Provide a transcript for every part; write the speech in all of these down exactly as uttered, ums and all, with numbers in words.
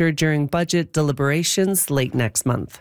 future during budget deliberations late next month.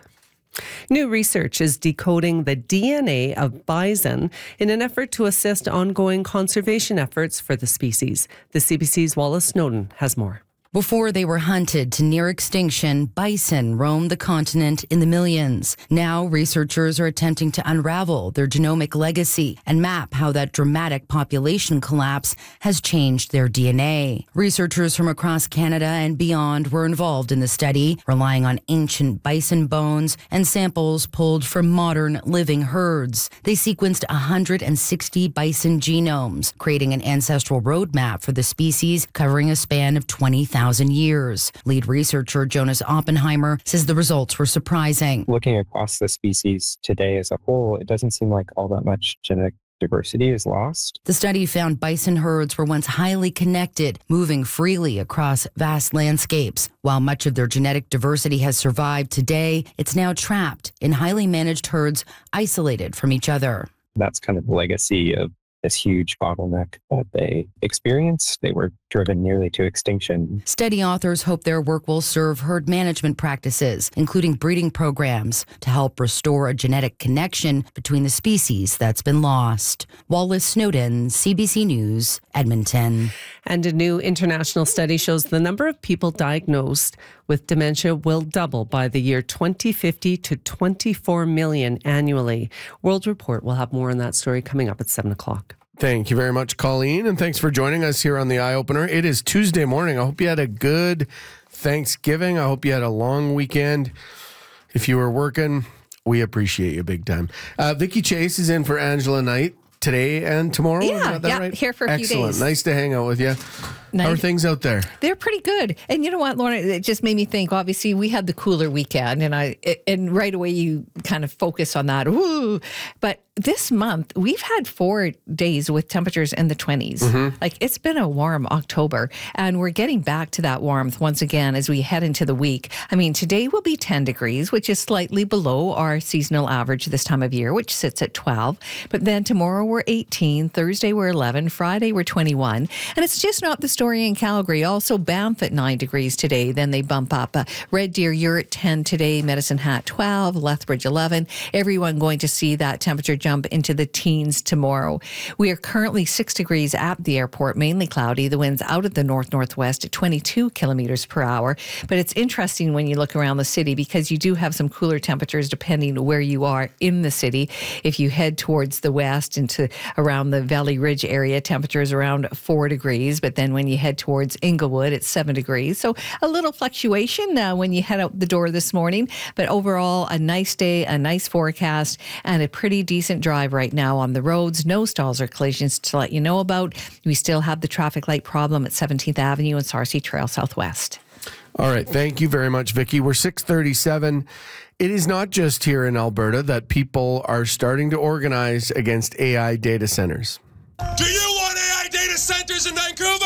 New research is decoding the D N A of bison in an effort to assist ongoing conservation efforts for the species. The C B C's Wallace Snowden has more. Before they were hunted to near extinction, bison roamed the continent in the millions. Now, researchers are attempting to unravel their genomic legacy and map how that dramatic population collapse has changed their D N A. Researchers from across Canada and beyond were involved in the study, relying on ancient bison bones and samples pulled from modern living herds. They sequenced one hundred sixty bison genomes, creating an ancestral roadmap for the species covering a span of twenty thousand years. Lead researcher Jonas Oppenheimer says the results were surprising. Looking across the species today as a whole, it doesn't seem like all that much genetic diversity is lost. The study found bison herds were once highly connected, moving freely across vast landscapes. While much of their genetic diversity has survived today, it's now trapped in highly managed herds isolated from each other. That's kind of the legacy of this huge bottleneck that they experienced. They were driven nearly to extinction. Study authors hope their work will serve herd management practices, including breeding programs, to help restore a genetic connection between the species that's been lost. Wallace Snowden, C B C News, Edmonton. And a new international study shows the number of people diagnosed with dementia will double by the year twenty fifty to twenty-four million annually. World Report will have more on that story coming up at seven o'clock. Thank you very much, Colleen, and thanks for joining us here on The Eye Opener. It is Tuesday morning. I hope you had a good Thanksgiving. I hope you had a long weekend. If you were working, we appreciate you big time. Uh, Vicki Chase is in for Angela Knight today and tomorrow. Yeah, Is that yeah, right? here for a few Excellent. days. Nice to hang out with you. Nice. How are things out there? They're pretty good. And you know what, Lauren, it just made me think, obviously, we had the cooler weekend, and I and right away you kind of focus on that. Ooh. But this month, we've had four days with temperatures in the twenties. Mm-hmm. Like, it's been a warm October, and we're getting back to that warmth once again as we head into the week. I mean, today will be ten degrees, which is slightly below our seasonal average this time of year, which sits at twelve. But then tomorrow we're eighteen, Thursday we're eleven, Friday we're twenty-one. And it's just not the story in Calgary. Also Banff at nine degrees today. Then they bump up. Uh, Red Deer, you're at ten today. Medicine Hat twelve. Lethbridge eleven. Everyone going to see that temperature jump into the teens tomorrow. We are currently six degrees at the airport, mainly cloudy. The wind's out of the north-northwest at twenty-two kilometers per hour. But it's interesting when you look around the city because you do have some cooler temperatures depending where you are in the city. If you head towards the west into around the Valley Ridge area, temperatures around four degrees. But then when you head towards Inglewood, it's seven degrees. So a little fluctuation uh, when you head out the door this morning. But overall, a nice day, a nice forecast, and a pretty decent drive right now on the roads. No stalls or collisions to let you know about. We still have the traffic light problem at seventeenth Avenue and Sarcee Trail Southwest. All right. Thank you very much, Vicki. We're six thirty-seven. It is not just here in Alberta that people are starting to organize against A I data centers. Do you want A I data centers in Vancouver?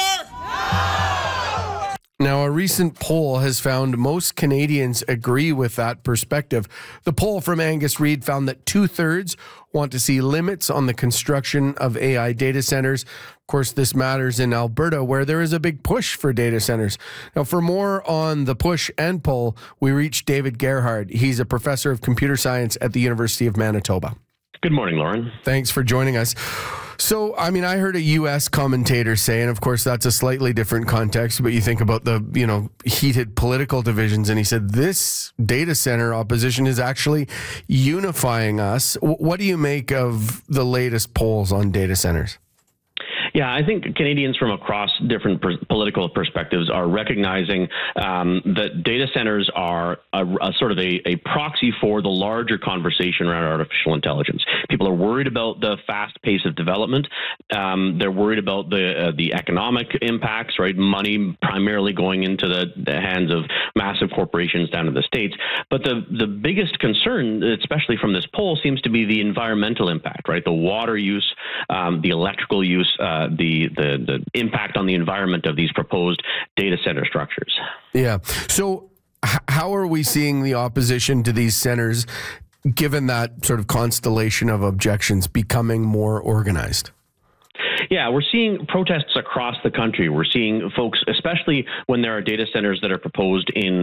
Now, a recent poll has found most Canadians agree with that perspective. The poll from Angus Reid found that two-thirds want to see limits on the construction of A I data centers. Of course, this matters in Alberta, where there is a big push for data centers. Now, for more on the push and pull, we reached David Gerhard. He's a professor of computer science at the University of Manitoba. Good morning, Lauren. Thanks for joining us. So, I mean, I heard a U S commentator say, and of course that's a slightly different context, but you think about the, you know, heated political divisions, and he said this data center opposition is actually unifying us. What do you make of the latest polls on data centers? Yeah, I think Canadians from across different per- political perspectives are recognizing um, that data centers are a, a sort of a, a proxy for the larger conversation around artificial intelligence. People are worried about the fast pace of development. Um, they're worried about the uh, the economic impacts, right? Money primarily going into the, the hands of massive corporations down in the States. But the, the biggest concern, especially from this poll, seems to be the environmental impact, right? The water use, um, the electrical use, uh, the, the the impact on the environment of these proposed data center structures. Yeah. So h- how are we seeing the opposition to these centers, given that sort of constellation of objections, becoming more organized? Yeah, we're seeing protests across the country. We're seeing folks, especially when there are data centers that are proposed in